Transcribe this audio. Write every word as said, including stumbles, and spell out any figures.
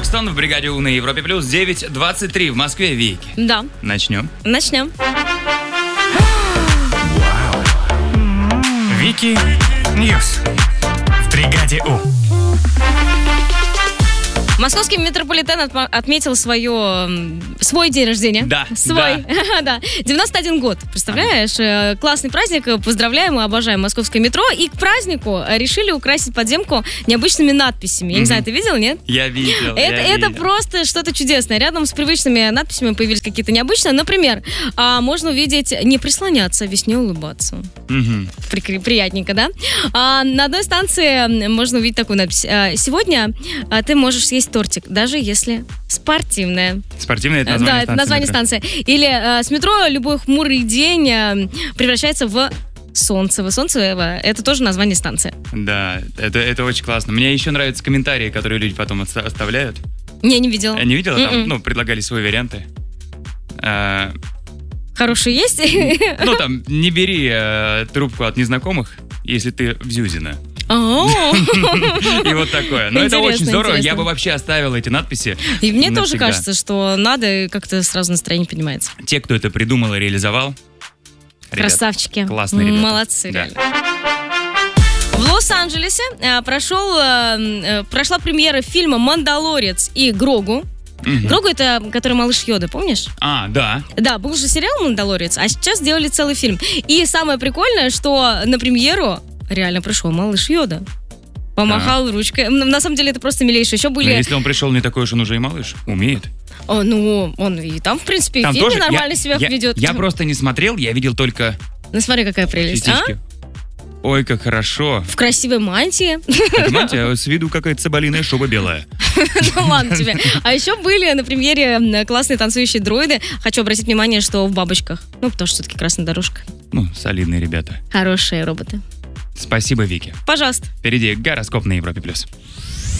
Рокстон в бригаде У на Европе плюс. девять двадцать три в Москве, Вики. Да. Начнем. Начнем. Вики Ньюс в бригаде У. Московский метрополитен отма- отметил свое, свой день рождения. Да, Свой. Да. девяносто один год. Представляешь? Э, Классный праздник. Поздравляем и обожаем московское метро. И к празднику решили украсить подземку необычными надписями. Я не знаю, ты видел, нет? Я видел, Это, я это видел. просто что-то чудесное. Рядом с привычными надписями появились какие-то необычные. Например, а, можно увидеть «Не прислоняться, весне улыбаться». Мгм. Прикр- Приятненько, да? А, на одной станции можно увидеть такую надпись. А, Сегодня а, ты можешь съесть тортик, даже если спортивная. Спортивное это Да, название это станции название метро. станции. Или а, с метро любой хмурый день а, превращается в Солнцево. Солнцево — это тоже название станции. Да, это, это очень классно. Мне еще нравятся комментарии, которые люди потом отста- оставляют. Не, не видела. Я не видела, там, Мгм. ну, предлагали свои варианты. А, Хорошие есть? ну, там, не бери э, трубку от незнакомых, если ты в Зюзино. О. И вот такое. Но это очень Интересно, здорово. Я интересно. бы вообще оставил эти надписи. И мне тоже навсегда. кажется, что надо, и как-то сразу настроение поднимается. Те, кто это придумал и реализовал, ребят, Красавчики. классные ребята. Молодцы, Да. реально. В Лос-Анджелесе э, прошел, э, э, прошла премьера фильма «Мандалорец» и «Грогу». Мгм. «Грогу» — это который малыш Йода, помнишь? А, да. Да, был же сериал «Мандалорец», а сейчас сделали целый фильм. И самое прикольное, что на премьеру реально пришел малыш Йода. Помахал ручкой. М, На самом деле это просто милейшее. Еще Но были... если он пришел не такой уж он уже и малыш, умеет. О, ну, он и там, в принципе, и в Там фильме тоже нормально я, себя я- ведет. Я просто не смотрел, я видел только Ну, смотри, какая прелесть. А? частички. Ой, как хорошо. В красивой мантии. Понимаете, а с виду какая-то соболиная шуба белая. Ну ладно тебе. А еще были на премьере м, классные танцующие дроиды. Хочу обратить внимание, что в бабочках. Ну, потому что все-таки красная дорожка. Ну, солидные ребята. Хорошие роботы. Спасибо, Вики. Пожалуйста. Впереди гороскоп на Европе+. плюс.